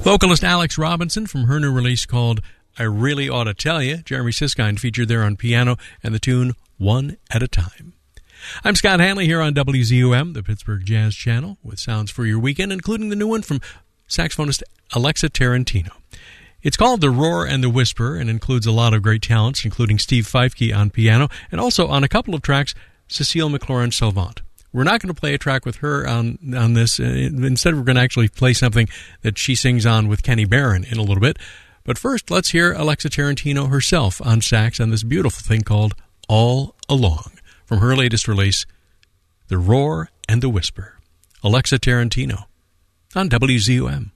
Vocalist Alex Robinson from her new release called I Really Ought to Tell You. Jeremy Siskind featured there on piano and the tune One at a Time. I'm Scott Hanley here on WZUM, the Pittsburgh Jazz Channel, with sounds for your weekend, including the new one from saxophonist Alexa Tarantino. It's called The Roar and the Whisper and includes a lot of great talents, including Steve Feifke on piano and also on a couple of tracks, Cecile McLaurin-Salvant. We're not going to play a track with her on this. Instead, we're going to actually play something that she sings on with Kenny Barron in a little bit. But first, let's hear Alexa Tarantino herself on sax on this beautiful thing called All Along from her latest release, The Roar and the Whisper. Alexa Tarantino on WZUM.